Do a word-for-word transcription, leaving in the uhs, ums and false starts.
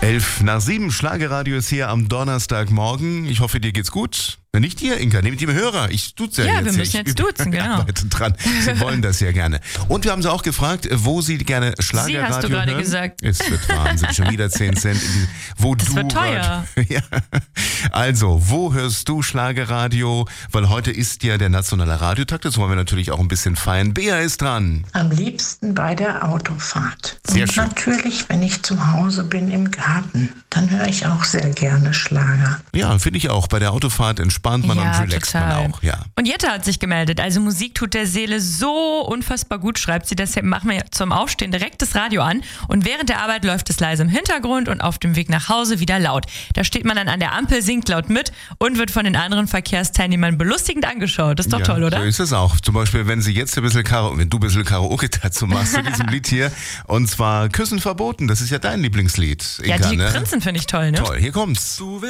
Elf nach sieben, Schlagerradio ist hier am Donnerstagmorgen. Ich hoffe, dir geht's gut. Wenn nicht dir, Inka, nehmt ihm Hörer. Ich duze ja, Ja, jetzt. wir müssen ich jetzt duzen, genau. arbeite dran. Sie wollen das ja gerne. Und wir haben sie auch gefragt, wo sie gerne Schlagerradio Sie hast du gerade hören. gesagt. Es wird Wahnsinn, schon wieder zehn Cent. In die, wo Das du wird teuer. hört. Ja. Also, wo hörst du Schlagerradio? Weil heute ist ja der nationale Radiotag, das wollen wir natürlich auch ein bisschen feiern. Bea ist dran. Am liebsten bei der Autofahrt. Sehr Und schön. natürlich, wenn ich zu Hause bin im Garten, dann höre ich auch sehr gerne Schlager. Ja, finde ich auch. Bei der Autofahrt entspannt man Ja, und relaxt total. man auch. Ja. Und Jette hat sich gemeldet. Also Musik tut der Seele so unfassbar gut, schreibt sie. Deshalb machen wir zum Aufstehen direkt das Radio an. Und während der Arbeit läuft es leise im Hintergrund und auf dem Weg nach Hause wieder laut. Da steht man dann an der Ampel, singt laut mit und wird von den anderen Verkehrsteilnehmern belustigend angeschaut. Das ist doch Ja, toll, oder? So ist es auch. Zum Beispiel, wenn sie jetzt ein bisschen Karaoke, wenn du ein bisschen Karaoke dazu machst zu diesem Lied hier. Und zwar Küssen verboten. Das ist ja dein Lieblingslied, Ja, Inka, die ne? Prinzen finde ich toll, ne? Toll, hier kommt's. Du